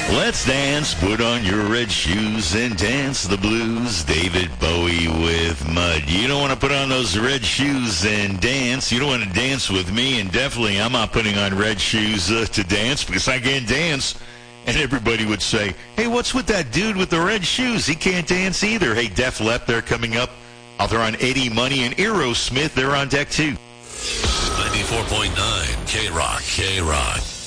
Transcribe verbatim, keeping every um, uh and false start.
Let's dance, put on your red shoes and dance the blues. David Bowie with Mud. You don't want to put on those red shoes and dance. You don't want to dance with me, and definitely I'm not putting on red shoes uh, to dance because I can't dance. And everybody would say, hey, what's with that dude with the red shoes? He can't dance either. Hey, Def Leppard, they're coming up. Out there on Eddie Money and Aerosmith, they're on deck too. ninety-four point nine K-Rock, K-Rock.